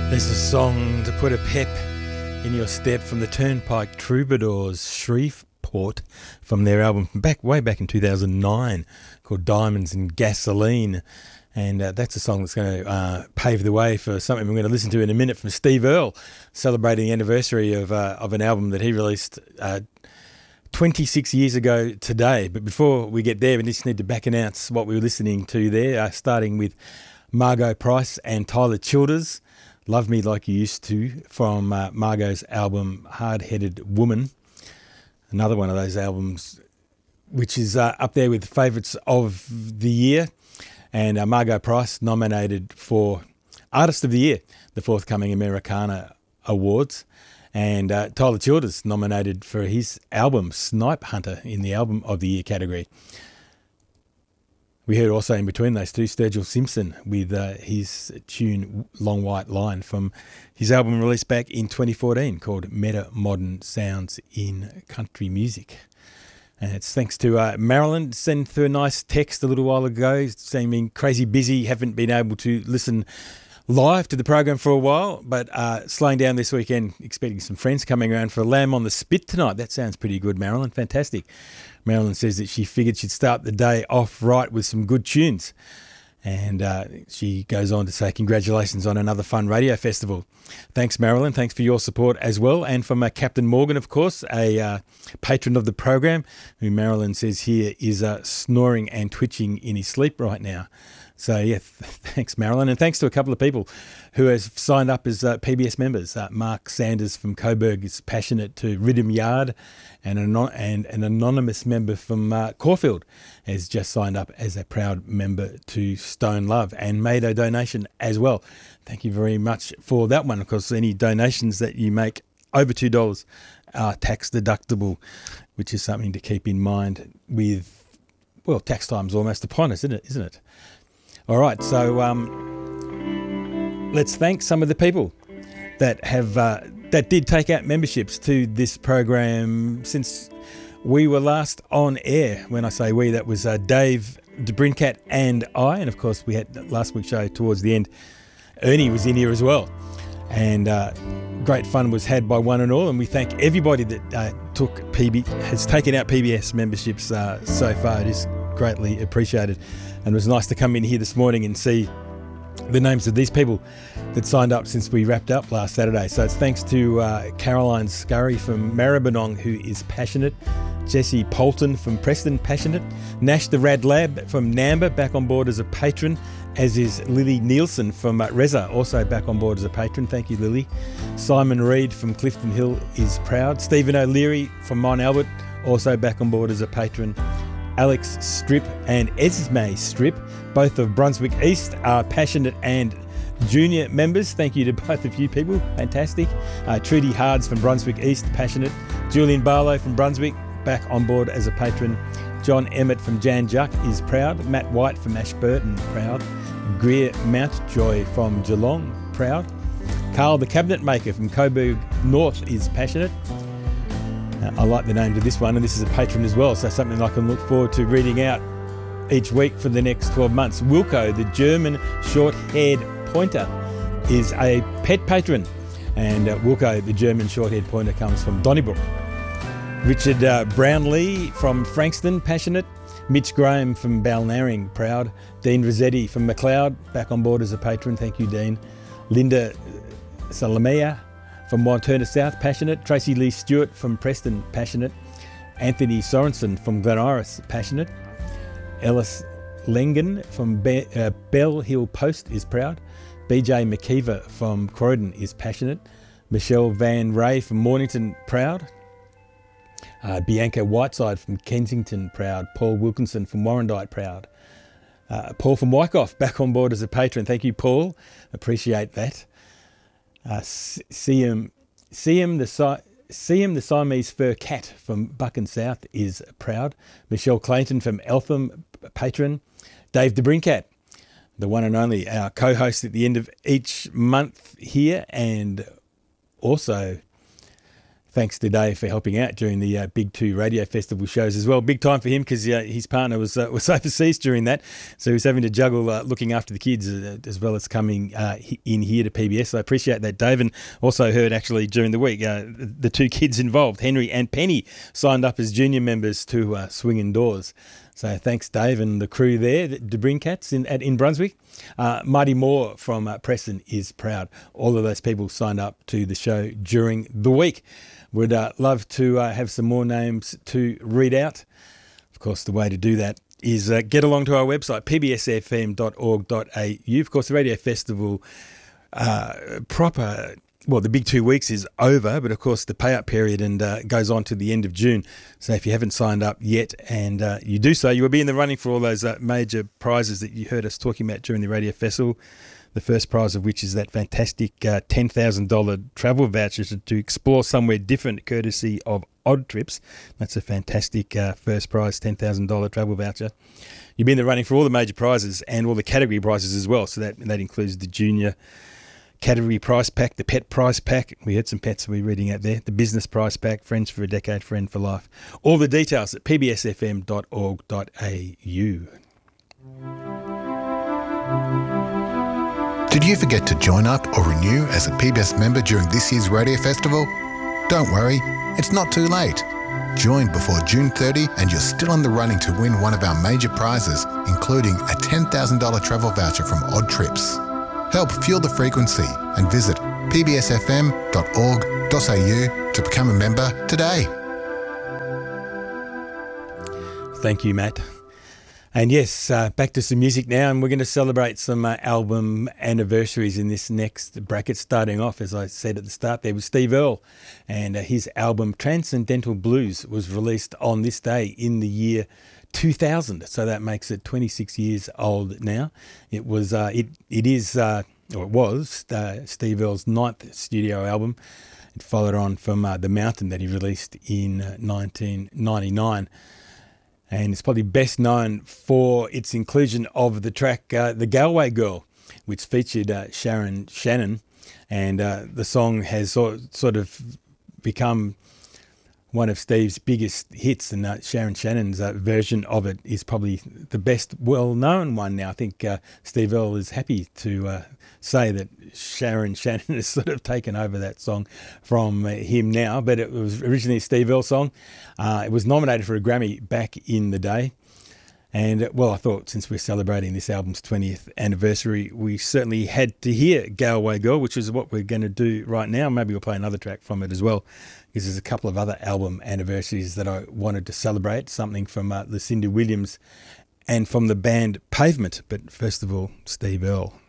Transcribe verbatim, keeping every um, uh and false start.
There's a song to put a pep in your step from the Turnpike Troubadours, Shreveport, from their album from back way back in two thousand nine called Diamonds and Gasoline. And uh, that's a song that's going to uh, pave the way for something we're going to listen to in a minute from Steve Earle, celebrating the anniversary of uh, of an album that he released uh, twenty-six years ago today. But before we get there, we just need to back announce what we were listening to there, uh, starting with Margot Price and Tyler Childers, Love Me Like You Used To, from uh, Margot's album Hard-Headed Woman. Another one of those albums which is uh, up there with favourites of the year. And uh, Margot Price nominated for Artist of the Year, the forthcoming Americana Awards. And uh, Tyler Childers nominated for his album Snipe Hunter in the Album of the Year category. We heard also in between those two Sturgill Simpson with uh, his tune Long White Line from his album released back in twenty fourteen called Meta Modern Sounds in Country Music. And it's thanks to uh, Marilyn, sent through a nice text a little while ago saying being crazy busy, haven't been able to listen live to the program for a while, but uh, slowing down this weekend, expecting some friends coming around for a Lamb on the Spit tonight. That sounds pretty good, Marilyn. Fantastic. Marilyn says that she figured she'd start the day off right with some good tunes. And uh, she goes on to say congratulations on another fun radio festival. Thanks, Marilyn. Thanks for your support as well. And from uh, Captain Morgan, of course, a uh, patron of the program, who Marilyn says here is uh, snoring and twitching in his sleep right now. So, yeah, th- thanks, Marilyn. And thanks to a couple of people who have signed up as uh, P B S members. Uh, Mark Sanders from Coburg is passionate to Ridham Yard, and an, and an anonymous member from uh, Caulfield has just signed up as a proud member to Stone Love and made a donation as well. Thank you very much for that one. Of course, any donations that you make over two dollars are tax deductible, which is something to keep in mind with, well, tax time's almost upon us, isn't it? Isn't it? All right, so um, let's thank some of the people that have uh, that did take out memberships to this program since we were last on air. When I say we, that was uh, Dave DeBrincat and I, and of course we had last week's show towards the end. Ernie was in here as well, and uh, great fun was had by one and all. And we thank everybody that uh, took P B has taken out P B S memberships uh, so far. It is greatly appreciated. And it was nice to come in here this morning and see the names of these people that signed up since we wrapped up last Saturday. So it's thanks to uh, Caroline Scurry from Maribyrnong, who is passionate, Jesse Polton from Preston, passionate, Nash the Rad Lab from Namba, back on board as a patron, as is Lily Nielsen from uh, Reza, also back on board as a patron. Thank you, Lily. Simon Reed from Clifton Hill is proud. Stephen O'Leary from Mount Albert, also back on board as a patron. Alex Strip and Esme Strip, both of Brunswick East, are passionate and junior members. Thank you to both of you people. Fantastic. Uh, Trudy Hards from Brunswick East, passionate. Julian Barlow from Brunswick, back on board as a patron. John Emmett from Jan Juck is proud. Matt White from Ashburton, proud. Greer Mountjoy from Geelong, proud. Carl the Cabinet Maker from Coburg North is passionate. Uh, I like the name of this one, and this is a patron as well, so something I can look forward to reading out each week for the next twelve months. Wilco, the German short-haired pointer, is a pet patron, and uh, Wilco, the German short-haired pointer, comes from Donnybrook. Richard uh, Brownlee from Frankston, passionate. Mitch Graham from Balnarring, proud. Dean Rossetti from McLeod, back on board as a patron. Thank you, Dean. Linda Salamea from Wanturna South, passionate. Tracy Lee Stewart from Preston, passionate. Anthony Sorensen from Glen Iris, passionate. Ellis Lengen from Be- uh, Bell Hill Post is proud. B J McKeever from Croydon is passionate. Michelle Van Ray from Mornington, proud. Uh, Bianca Whiteside from Kensington, proud. Paul Wilkinson from Warrandyte, proud. Uh, Paul from Wyckoff, back on board as a patron. Thank you, Paul. Appreciate that. Uh, Siam, Siam, the si- Siam the Siamese Fur Cat from Buchan South is proud. Michelle Clayton from Eltham, patron. Dave DeBrincat, the one and only, our co-host at the end of each month here, and also Thanks to Dave for helping out during the uh, Big Two Radio Festival shows as well. Big time for him because uh, his partner was uh, was overseas during that, so he was having to juggle uh, looking after the kids uh, as well as coming uh, in here to P B S. So I appreciate that, Dave. And also heard actually during the week uh, the two kids involved, Henry and Penny, signed up as junior members to uh, Swinging Doors. So thanks, Dave, and the crew there, the Bring Cats in at, in Brunswick. Uh, Marty Moore from uh, Preston is proud. All of those people signed up to the show during the week. Would uh, love to uh, have some more names to read out. Of course, the way to do that is uh, get along to our website, p b s f m dot org dot a u. Of course, the Radio Festival uh, proper... Well, the big two weeks is over, but of course the pay-up period and uh, goes on to the end of June. So if you haven't signed up yet and uh, you do so, you will be in the running for all those uh, major prizes that you heard us talking about during the Radio Festival. The first prize of which is that fantastic uh, ten thousand dollars travel voucher to, to explore somewhere different, courtesy of Odd Trips. That's a fantastic uh, first prize, ten thousand dollars travel voucher. You'll be in the running for all the major prizes and all the category prizes as well. So that that includes the junior category prize pack, the pet prize pack. We had some pets we were reading out there. The business prize pack, Friends for a Decade, Friend for Life. All the details at p b s f m dot org dot a u. Did you forget to join up or renew as a P B S member during this year's Radio Festival? Don't worry, it's not too late. Join before June thirtieth and you're still in the running to win one of our major prizes, including a ten thousand dollars travel voucher from Odd Trips. Help fuel the frequency and visit p b s f m dot org dot a u to become a member today. Thank you, Matt. And yes, uh, back to some music now, and we're going to celebrate some uh, album anniversaries in this next bracket. Starting off, as I said at the start, there was Steve Earle, and uh, his album Transcendental Blues was released on this day in the year two thousand, so that makes it twenty-six years old now. It was, uh, it it is, uh, or it was uh, Steve Earle's ninth studio album. It followed on from uh, The Mountain that he released in uh, nineteen ninety-nine. And it's probably best known for its inclusion of the track uh, The Galway Girl, which featured uh, Sharon Shannon. And uh, the song has sort, sort of become one of Steve's biggest hits, and uh, Sharon Shannon's uh, version of it is probably the best well-known one now. I think uh, Steve Earle is happy to uh, say that Sharon Shannon has sort of taken over that song from uh, him now, but it was originally a Steve Earle song. Uh, it was nominated for a Grammy back in the day. And, uh, well, I thought since we're celebrating this album's twentieth anniversary, we certainly had to hear Galway Girl, which is what we're going to do right now. Maybe we'll play another track from it as well, because there's a couple of other album anniversaries that I wanted to celebrate, something from uh, Lucinda Williams and from the band Pavement. But first of all, Steve Earle.